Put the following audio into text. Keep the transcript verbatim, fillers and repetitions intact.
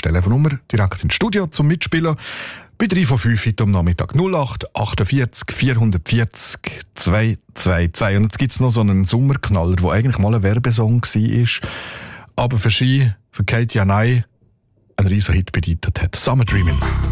ist die Telefonnummer direkt ins Studio zum Mitspielen. Bei drei von fünf heute am Nachmittag null acht achtundvierzig vierhundertvierzig zweihundertzweiundzwanzig. Und jetzt gibt es noch so einen Sommerknaller, der eigentlich mal ein Werbesong war, aber für sie, für Katie Janay, einen riesen Hit bedeutet hat. Summer Dreamin'.